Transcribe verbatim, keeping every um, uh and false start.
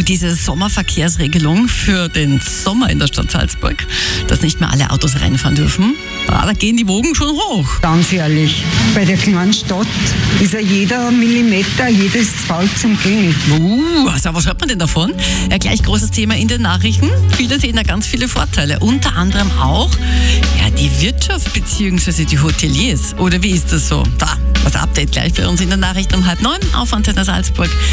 diese Sommerverkehrsregelung für den Sommer in der Stadt Salzburg, dass nicht mehr alle Autos reinfahren dürfen, ah, da gehen die Wogen schon hoch. Ganz ehrlich, bei der kleinen Stadt ist ja jeder Millimeter, jedes Fall zum Gehen. Uh, also was hört man denn davon? Ja, gleich großes Thema in den Nachrichten. Viele sehen da ganz viele Vorteile. Unter anderem auch ja, die Wirtschaft bzw. die Hoteliers. Oder wie ist das so? Da, das Update gleich bei uns in den Nachrichten um halb neun auf Antenne Salzburg.